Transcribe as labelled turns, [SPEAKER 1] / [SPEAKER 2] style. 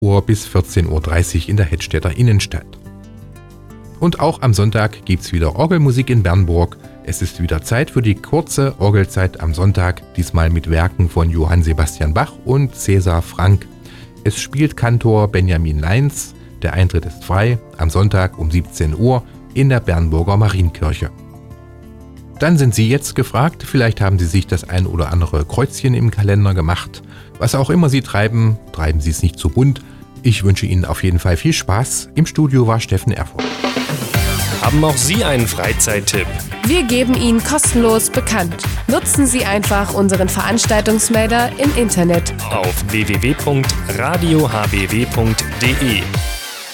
[SPEAKER 1] Uhr bis 14.30 Uhr in der Hedstädter Innenstadt. Und auch am Sonntag gibt's wieder Orgelmusik in Bernburg. Es ist wieder Zeit für die kurze Orgelzeit am Sonntag, diesmal mit Werken von Johann Sebastian Bach und Cäsar Frank. Es spielt Kantor Benjamin Leins. Der Eintritt ist frei, am Sonntag um 17 Uhr in der Bernburger Marienkirche. Dann sind Sie jetzt gefragt, vielleicht haben Sie sich das ein oder andere Kreuzchen im Kalender gemacht. Was auch immer Sie treiben, treiben Sie es nicht zu bunt. Ich wünsche Ihnen auf jeden Fall viel Spaß. Im Studio war Steffen Erfurt.
[SPEAKER 2] Haben auch Sie einen Freizeittipp?
[SPEAKER 3] Wir geben ihn kostenlos bekannt. Nutzen Sie einfach unseren Veranstaltungsmelder im Internet
[SPEAKER 2] auf www.radiohbw.de.